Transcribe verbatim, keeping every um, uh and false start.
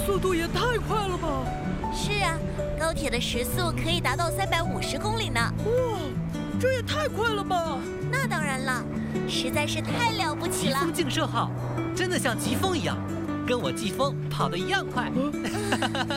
速度也太快了吧！ 是啊，高铁的时速可以达到三百五十公里呢。 哇，这也太快了吧！ 那当然了，实在是太了不起了。 疾风竞射号真的像疾风一样，跟我疾风跑得一样快。